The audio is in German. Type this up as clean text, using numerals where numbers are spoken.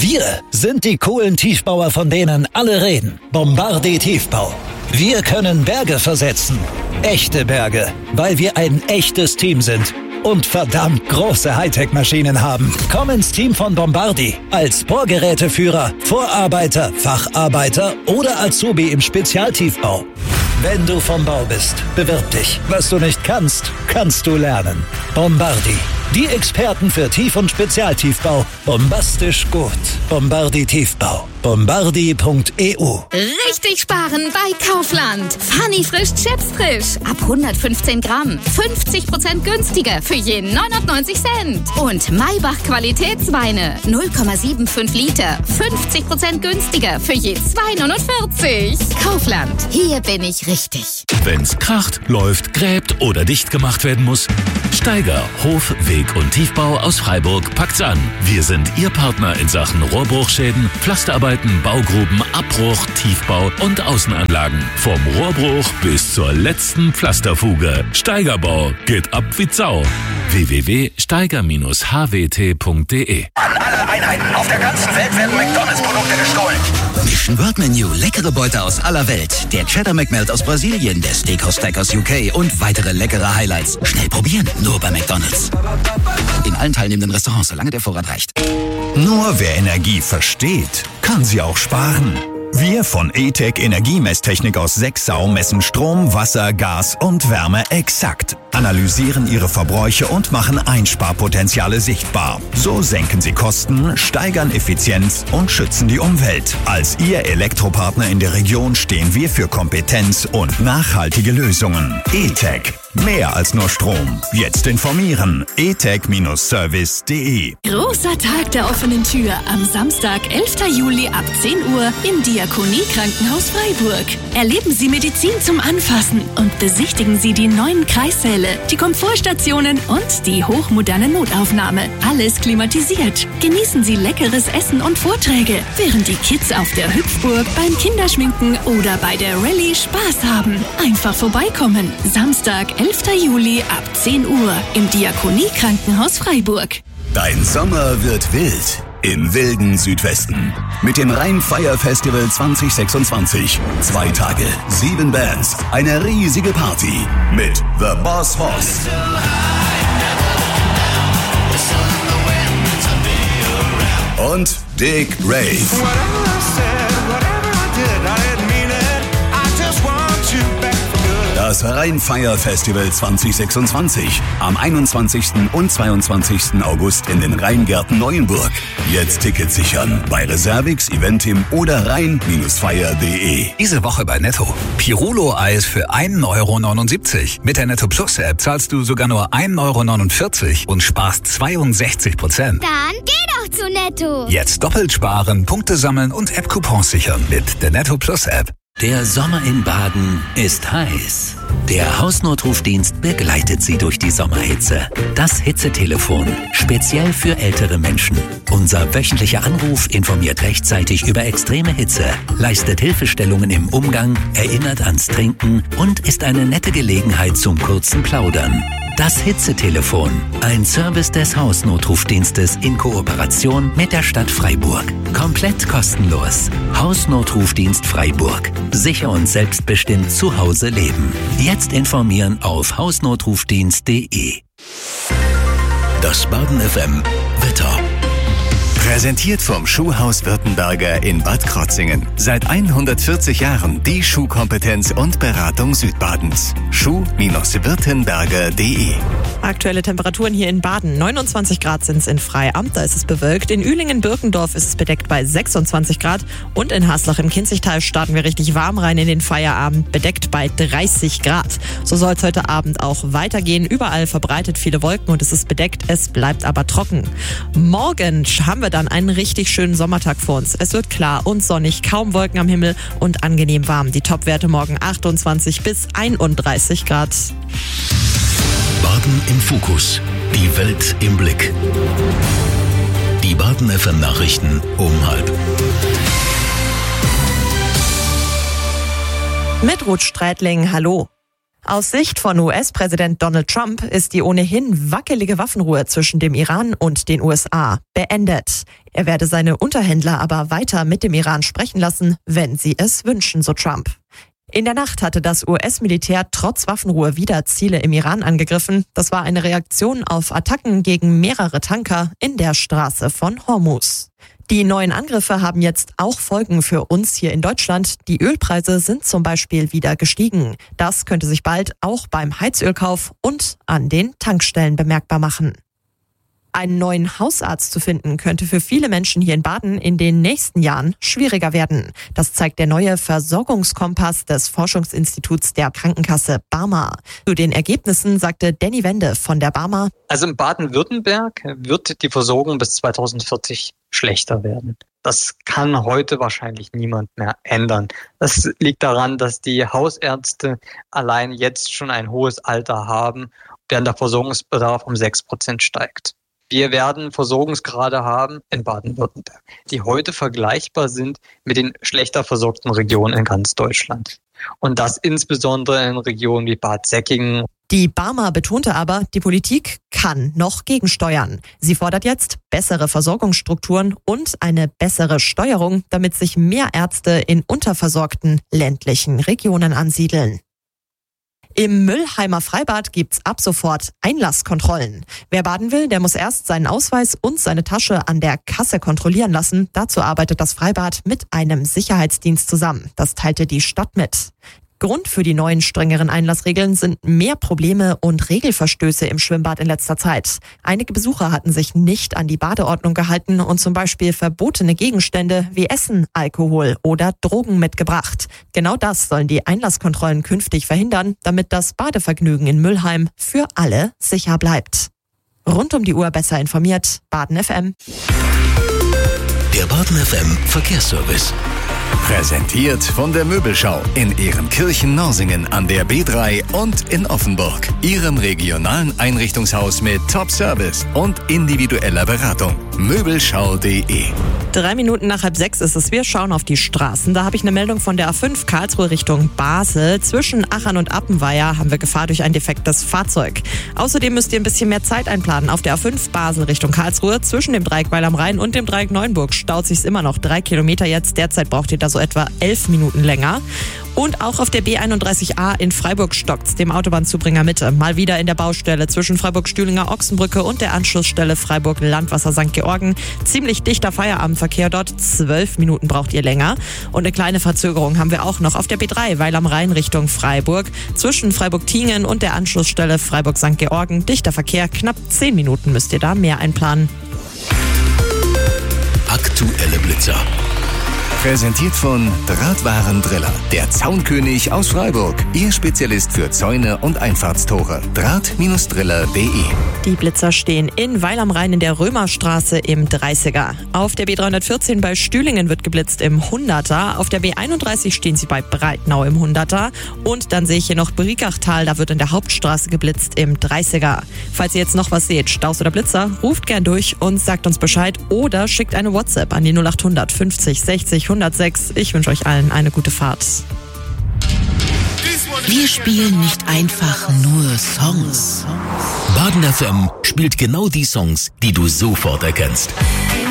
Wir sind die coolen Tiefbauer, von denen alle reden. Bombardier Tiefbau. Wir können Berge versetzen. Echte Berge, weil wir ein echtes Team sind. Und verdammt große Hightech-Maschinen haben. Komm ins Team von Bombardier. Als Bohrgeräteführer, Vorarbeiter, Facharbeiter oder Azubi im Spezialtiefbau. Wenn du vom Bau bist, bewirb dich. Was du nicht kannst, kannst du lernen. Bombardier. Die Experten für Tief- und Spezialtiefbau. Bombastisch gut. Bombardier Tiefbau. Bombardier.eu. Richtig sparen bei Kaufland. Funny frisch Chips frisch. Ab 115 Gramm. 50% günstiger für je 99 Cent. Und Maybach Qualitätsweine. 0,75 Liter. 50% günstiger für je 2,49. Kaufland. Hier bin ich richtig. Wenn's kracht, läuft, gräbt oder dicht gemacht werden muss, Steiger, Hof, Weg und Tiefbau aus Freiburg packt's an. Wir sind Ihr Partner in Sachen Rohrbruchschäden, Pflasterarbeiten, Baugruben, Abbruch, Tiefbau und Außenanlagen. Vom Rohrbruch bis zur letzten Pflasterfuge. Steigerbau geht ab wie Sau. www.steiger-hwt.de. An alle Einheiten auf der ganzen Welt werden McDonalds-Produkte gestohlen. Mission World Menu, leckere Beute aus aller Welt. Der Cheddar McMelt aus Brasilien, der Steakhouse Stack aus UK und weitere leckere Highlights. Schnell probieren, nur bei McDonalds. In allen teilnehmenden Restaurants, solange der Vorrat reicht. Nur wer Energie versteht, kann sie auch sparen. Wir von E-Tech Energiemesstechnik aus Sexau messen Strom, Wasser, Gas und Wärme exakt, analysieren ihre Verbräuche und machen Einsparpotenziale sichtbar. So senken sie Kosten, steigern Effizienz und schützen die Umwelt. Als Ihr Elektropartner in der Region stehen wir für Kompetenz und nachhaltige Lösungen. E-Tech. Mehr als nur Strom. Jetzt informieren. etech-service.de. Großer Tag der offenen Tür am Samstag, 11. Juli ab 10 Uhr im Diakonie-Krankenhaus Freiburg. Erleben Sie Medizin zum Anfassen und besichtigen Sie die neuen Kreissäle, die Komfortstationen und die hochmoderne Notaufnahme. Alles klimatisiert. Genießen Sie leckeres Essen und Vorträge, während die Kids auf der Hüpfburg, beim Kinderschminken oder bei der Rallye Spaß haben. Einfach vorbeikommen. Samstag, 11. Juli ab 10 Uhr im Diakonie-Krankenhaus Freiburg. Dein Sommer wird wild im wilden Südwesten. Mit dem Rheinfire Festival 2026. 2 Tage, 7 Bands, eine riesige Party mit The Boss Hoss. Und Dick Rave. Das Rheinfire Festival 2026. Am 21. und 22. August in den Rheingärten Neuenburg. Jetzt Tickets sichern bei Reservix, Eventim oder rhein-fire.de. Diese Woche bei Netto. Pirulo-Eis für 1,79 €. Mit der Netto Plus App zahlst du sogar nur 1,49 € und sparst 62%. Dann geh doch zu Netto. Jetzt doppelt sparen, Punkte sammeln und App-Coupons sichern mit der Netto Plus App. Der Sommer in Baden ist heiß. Der Hausnotrufdienst begleitet Sie durch die Sommerhitze. Das Hitzetelefon, speziell für ältere Menschen. Unser wöchentlicher Anruf informiert rechtzeitig über extreme Hitze, leistet Hilfestellungen im Umgang, erinnert ans Trinken und ist eine nette Gelegenheit zum kurzen Plaudern. Das Hitzetelefon, ein Service des Hausnotrufdienstes in Kooperation mit der Stadt Freiburg. Komplett kostenlos. Hausnotrufdienst Freiburg. Sicher und selbstbestimmt zu Hause leben. Jetzt informieren auf hausnotrufdienst.de. Das Baden FM Wetter. Präsentiert vom Schuhhaus Württemberger in Bad Krotzingen. Seit 140 Jahren die Schuhkompetenz und Beratung Südbadens. Schuh-württemberger.de. Aktuelle Temperaturen hier in Baden. 29 Grad sind es in Freiamt, da ist es bewölkt. In Ühlingen-Birkendorf ist es bedeckt bei 26 Grad. Und in Haslach im Kinzigtal starten wir richtig warm rein in den Feierabend, bedeckt bei 30 Grad. So soll es heute Abend auch weitergehen. Überall verbreitet viele Wolken und es ist bedeckt, es bleibt aber trocken. Morgen haben wir dann einen richtig schönen Sommertag vor uns. Es wird klar und sonnig, kaum Wolken am Himmel und angenehm warm. Die Topwerte morgen 28 bis 31 Grad. Baden im Fokus. Die Welt im Blick. Die Baden FM Nachrichten um 12:30. Mit Ruth Streitling, hallo. Aus Sicht von US-Präsident Donald Trump ist die ohnehin wackelige Waffenruhe zwischen dem Iran und den USA beendet. Er werde seine Unterhändler aber weiter mit dem Iran sprechen lassen, wenn sie es wünschen, so Trump. In der Nacht hatte das US-Militär trotz Waffenruhe wieder Ziele im Iran angegriffen. Das war eine Reaktion auf Attacken gegen mehrere Tanker in der Straße von Hormuz. Die neuen Angriffe haben jetzt auch Folgen für uns hier in Deutschland. Die Ölpreise sind zum Beispiel wieder gestiegen. Das könnte sich bald auch beim Heizölkauf und an den Tankstellen bemerkbar machen. Einen neuen Hausarzt zu finden, könnte für viele Menschen hier in Baden in den nächsten Jahren schwieriger werden. Das zeigt der neue Versorgungskompass des Forschungsinstituts der Krankenkasse Barmer. Zu den Ergebnissen sagte Danny Wende von der Barmer: Also in Baden-Württemberg wird die Versorgung bis 2040 schlechter werden. Das kann heute wahrscheinlich niemand mehr ändern. Das liegt daran, dass die Hausärzte allein jetzt schon ein hohes Alter haben, während der Versorgungsbedarf um 6% steigt. Wir werden Versorgungsgrade haben in Baden-Württemberg, die heute vergleichbar sind mit den schlechter versorgten Regionen in ganz Deutschland. Und das insbesondere in Regionen wie Bad Säckingen. Die Barmer betonte aber, die Politik kann noch gegensteuern. Sie fordert jetzt bessere Versorgungsstrukturen und eine bessere Steuerung, damit sich mehr Ärzte in unterversorgten ländlichen Regionen ansiedeln. Im Müllheimer Freibad gibt's ab sofort Einlasskontrollen. Wer baden will, der muss erst seinen Ausweis und seine Tasche an der Kasse kontrollieren lassen. Dazu arbeitet das Freibad mit einem Sicherheitsdienst zusammen. Das teilte die Stadt mit. Grund für die neuen strengeren Einlassregeln sind mehr Probleme und Regelverstöße im Schwimmbad in letzter Zeit. Einige Besucher hatten sich nicht an die Badeordnung gehalten und zum Beispiel verbotene Gegenstände wie Essen, Alkohol oder Drogen mitgebracht. Genau das sollen die Einlasskontrollen künftig verhindern, damit das Badevergnügen in Müllheim für alle sicher bleibt. Rund um die Uhr besser informiert, Baden FM. Der Baden FM Verkehrsservice. Präsentiert von der Möbelschau in Ehrenkirchen-Norsingen an der B3 und in Offenburg. Ihrem regionalen Einrichtungshaus mit Top-Service und individueller Beratung. Möbelschau.de. 3 Minuten nach 5:30 ist es. Wir schauen auf die Straßen. Da habe ich eine Meldung von der A5 Karlsruhe Richtung Basel. Zwischen Achern und Appenweier haben wir Gefahr durch ein defektes Fahrzeug. Außerdem müsst ihr ein bisschen mehr Zeit einplanen. Auf der A5 Basel Richtung Karlsruhe zwischen dem Dreieck Weil am Rhein und dem Dreieck Neuenburg staut sich's immer noch 3 Kilometer jetzt. Derzeit braucht ihr da so etwa 11 Minuten länger. Und auch auf der B31a in Freiburg stockt's dem Autobahnzubringer Mitte. Mal wieder in der Baustelle zwischen Freiburg-Stühlinger Ochsenbrücke und der Anschlussstelle Freiburg-Landwasser St. Georgen. Ziemlich dichter Feierabendverkehr dort. 12 Minuten braucht ihr länger. Und eine kleine Verzögerung haben wir auch noch auf der B3 Weil am Rhein Richtung Freiburg. Zwischen Freiburg-Tiengen und der Anschlussstelle Freiburg-St. Georgen. Dichter Verkehr, knapp 10 Minuten müsst ihr da mehr einplanen. Aktuelle Blitzer. Präsentiert von Drahtwarendriller, der Zaunkönig aus Freiburg. Ihr Spezialist für Zäune und Einfahrtstore. Draht-driller.de. Die Blitzer stehen in Weil am Rhein in der Römerstraße im 30er. Auf der B314 bei Stühlingen wird geblitzt im 100er. Auf der B31 stehen sie bei Breitnau im 100er. Und dann sehe ich hier noch Briekachtal, da wird in der Hauptstraße geblitzt im 30er. Falls ihr jetzt noch was seht, Staus oder Blitzer, ruft gern durch und sagt uns Bescheid oder schickt eine WhatsApp an die 0800 50 60 106. Ich wünsche euch allen eine gute Fahrt. Wir spielen nicht einfach nur Songs. Baden FM spielt genau die Songs, die du sofort erkennst.